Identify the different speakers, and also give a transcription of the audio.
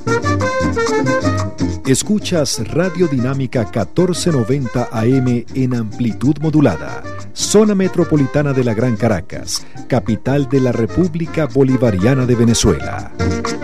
Speaker 1: Escuchas Radio Dinámica 1490 AM en amplitud modulada, zona metropolitana de la Gran Caracas, capital de la República Bolivariana de Venezuela.